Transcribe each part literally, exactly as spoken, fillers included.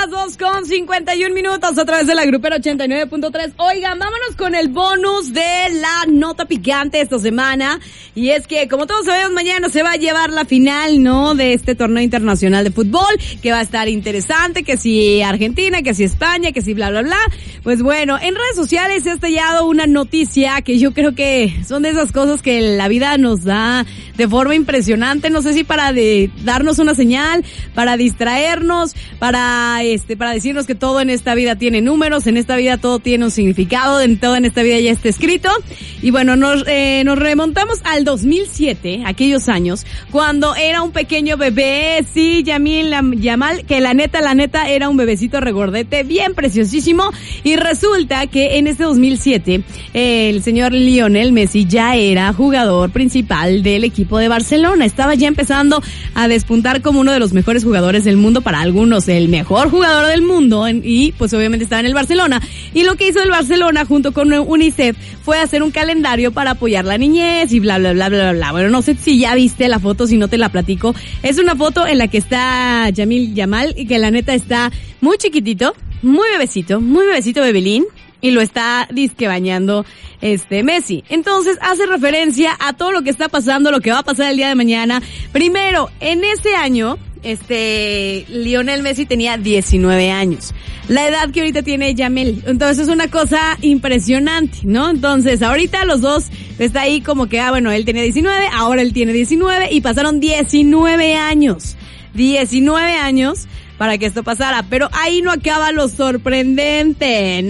las dos con cincuenta y un minutos a través de la Grupera ochenta y nueve punto tres. Oigan, vámonos con el bonus de la nota picante esta semana. Y es que, como todos sabemos, mañana se va a llevar la final, ¿no? De este torneo internacional de fútbol, que va a estar interesante, que si Argentina, que si España, que si bla, bla, bla. Pues bueno, en redes sociales se ha estallado una noticia que yo creo que son de esas cosas que la vida nos da de forma impresionante. No sé si para de darnos una señal, para distraernos, para este, para decirnos que todo en esta vida tiene números, en esta vida todo tiene un significado, en todo en esta vida ya está escrito. Y bueno, nos, eh, nos remontamos al dos mil siete, aquellos años, cuando era un pequeño bebé, sí, Yamil Yamal, que la neta, la neta era un bebecito regordete, bien preciosísimo. Y resulta que en ese dos mil siete, eh, el señor Lionel Messi ya era jugador principal del equipo de Barcelona. Estaba ya empezando a despuntar como uno de los mejores jugadores del mundo, para algunos el mejor jugador del mundo, y pues obviamente estaba en el Barcelona. Y lo que hizo el Barcelona junto con UNICEF fue hacer un calendario para apoyar la niñez y bla, bla, bla, bla, bla. Bueno, no sé si ya viste la foto, si no te la platico. Es una foto en la que está Yamil Yamal y que la neta está muy chiquitito, muy bebecito, muy bebecito bebelín. Y lo está disque bañando este Messi. Entonces hace referencia a todo lo que está pasando, lo que va a pasar el día de mañana. Primero, en ese año, este Lionel Messi tenía diecinueve años. La edad que ahorita tiene Yamil. Entonces es una cosa impresionante, ¿no? Entonces ahorita los dos está ahí como que, ah, bueno, él tenía diecinueve, ahora él tiene diecinueve y pasaron diecinueve años. diecinueve años para que esto pasara, pero ahí no acaba lo sorprendente,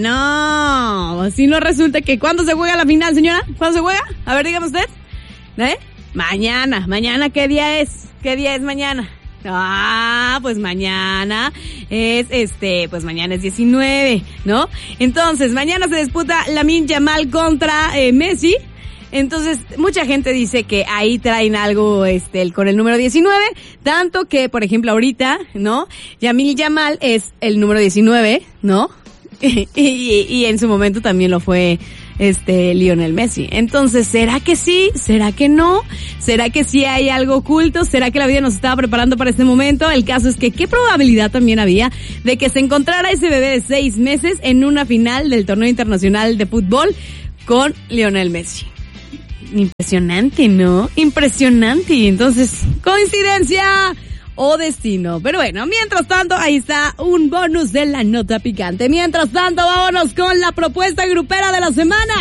no, si no resulta que ¿cuándo se juega la final, señora? ¿Cuándo se juega? A ver, dígame usted, ¿eh? Mañana, mañana, ¿qué día es? ¿Qué día es mañana? Ah, pues mañana es este, pues mañana es diecinueve, ¿no? Entonces, mañana se disputa Lamine Yamal contra eh, Messi. Entonces, mucha gente dice que ahí traen algo, este, el, con el número diecinueve, tanto que, por ejemplo, ahorita, ¿no? Yamil Yamal es el número diecinueve, ¿no? y, y, y en su momento también lo fue, este, Lionel Messi. Entonces, ¿será que sí? ¿Será que no? ¿Será que sí hay algo oculto? ¿Será que la vida nos estaba preparando para este momento? El caso es que, ¿qué probabilidad también había de que se encontrara ese bebé de seis meses en una final del torneo internacional de fútbol con Lionel Messi? Impresionante, ¿no? Impresionante. Entonces, ¿coincidencia o destino? Pero bueno, mientras tanto, ahí está un bonus de la nota picante. Mientras tanto, vámonos con la propuesta grupera de la semana.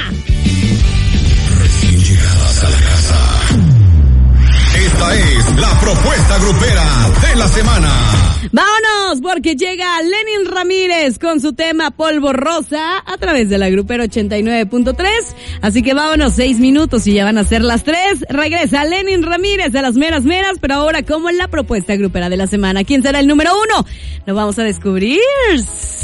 Recién llegadas a la casa. Esta es la propuesta grupera de la semana. Vámonos, porque llega Lenin Ramírez con su tema Polvo Rosa a través de la Grupera ochenta y nueve punto tres. Así que vámonos, seis minutos y ya van a ser las tres. Regresa Lenin Ramírez a las meras meras, pero ahora como la propuesta grupera de la semana. ¿Quién será el número uno? Lo vamos a descubrir.